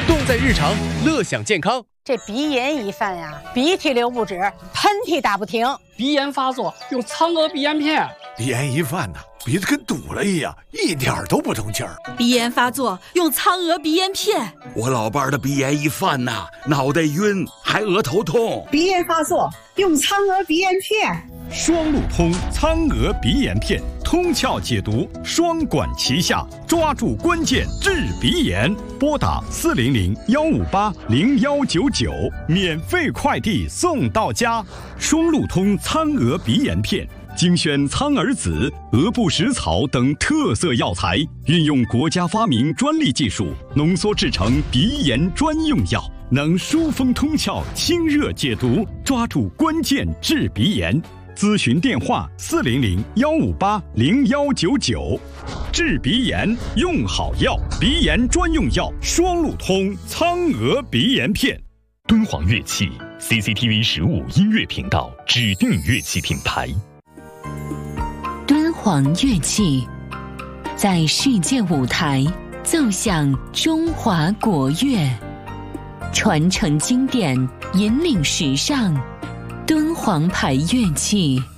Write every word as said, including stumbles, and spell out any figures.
动在日常，乐享健康。 这鼻炎一犯呀，鼻涕流不止，喷嚏打不停。 鼻炎发作用苍娥鼻炎片。 鼻炎一犯呢，鼻子跟堵了一样，一点都不通气儿。 鼻炎发作用苍娥鼻炎片。 我老伴儿的鼻炎一犯呐，脑袋晕，还额头痛。 鼻炎发作用苍娥鼻炎片。 双路通苍娥鼻炎片，通窍解毒，双管齐下，抓住关键治鼻炎。拨打四零零幺五八零幺九九，免费快递送到家。双路通苍娥鼻炎片，精选苍耳子、鹅不食草等特色药材，运用国家发明专利技术，浓缩制成鼻炎专用药，能疏风通窍、清热解毒，抓住关键治鼻炎。咨询电话：四零零幺五八零幺九九。治鼻炎用好药，鼻炎专用药双路通苍娥鼻炎片。 敦煌乐器 C C T V 十五音乐频道指定乐器品牌。 敦煌乐器在世界舞台奏响中华国乐，传承经典，引领时尚。敦煌牌乐器。